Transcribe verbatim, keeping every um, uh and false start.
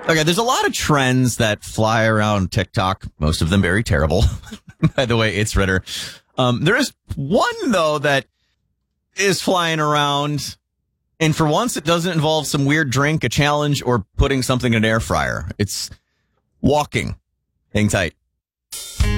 Okay, there's a lot of trends that fly around TikTok, most of them very terrible. By the way, it's Ritter. Um, there is one, though, that is flying around, and for once it doesn't involve some weird drink, a challenge, or putting something in an air fryer. It's walking. Hang tight.